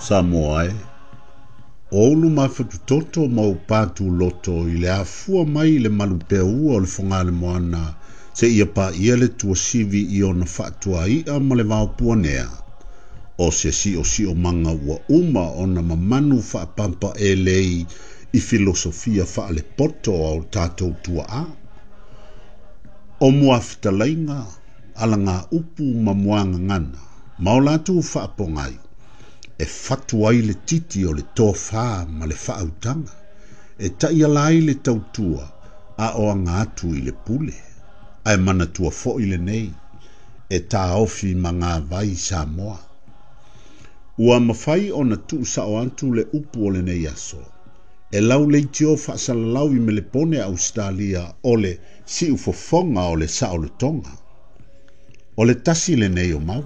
Samoa e. Olu mai whatutoto mau pātu loto I le afua mai le malupea ua o le whangale moana se ia pa ia le tua sivi I ona whaatua ia ma le vaopua nea. O se si o manga ua uma ona mamanu whaapampa e lei I filosofia wha le poto au tātou tua a. O mua fitalainga, ala ngā upu mamuanga ngana, maulatu whaapongai. E fatu ai le titi o le tōwha ma le whaautanga. E taia lai le tautua a o atu I le pule. Ai mana tua fo I le nei. E tā ofi ma ngā vai Samoa. Ua mawhai o na tu sa o antu le upu o le nei aso. E lau leitio whaasalalau I me le pone Australia o le si ufofonga o le sao le tonga. O le tasi le nei o mau.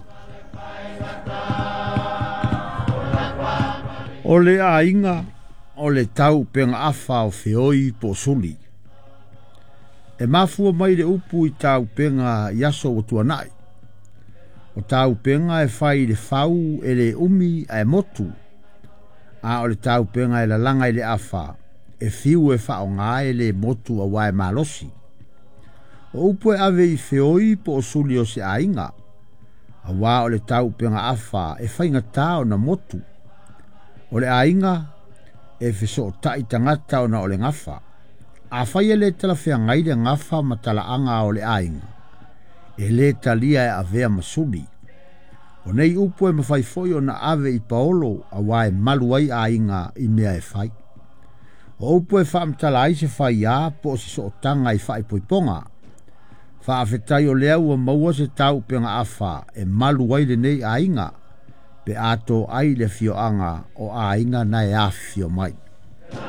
O le ainga o le tau penga afa o feoi po suli. E mafua mai le upu I tau penga yaso o tuanai. O tau penga e fai le fau e le umi e motu. A o le tau penga e la langa I le afa. E fiu e fa o ngā e le motu a wae malosi. O upu e ave I feoi po suli o se ainga. A wā o le tau penga afa e fai ngatā o na motu. O le ainga e fiso o tai tangata o na o le ngafa. A fai e le talawhea ngai le ngafa ma tala anga o le ainga. E le talia e avea masuli. O nei upu e mawhai foi o na ave I paolo a wae maluai ainga I mea e fai. O upu e whaamtala ai se whai a po si so o tanga I whai poiponga. Whaafetai o lea ua maua se tau penga afa e maluai le nei ainga. Pe ato ai le fio anga o ainga na e a fio mai.